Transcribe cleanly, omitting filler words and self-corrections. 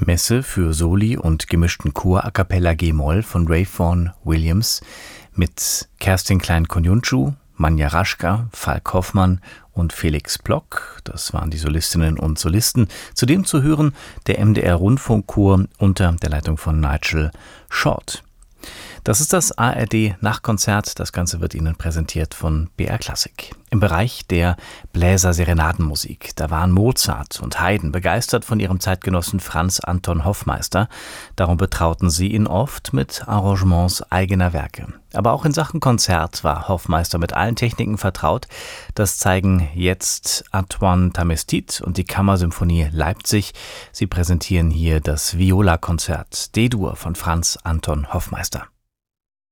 Messe für Soli und gemischten Chor a cappella G-Moll von Ray Vaughan Williams mit Kerstin Klein-Konjunschuh, Manja Raschka, Falk Hoffmann und Felix Block. Das waren die Solistinnen und Solisten. Zudem zu hören der MDR Rundfunkchor unter der Leitung von Nigel Short. Das ist das ARD Nachtkonzert. Das Ganze wird Ihnen präsentiert von BR Klassik. Im Bereich der Bläser-Serenadenmusik, da waren Mozart und Haydn begeistert von ihrem Zeitgenossen Franz Anton Hoffmeister. Darum betrauten sie ihn oft mit Arrangements eigener Werke. Aber auch in Sachen Konzert war Hoffmeister mit allen Techniken vertraut. Das zeigen jetzt Antoine Tamestit und die Kammersymphonie Leipzig. Sie präsentieren hier das Viola-Konzert D-Dur von Franz Anton Hoffmeister.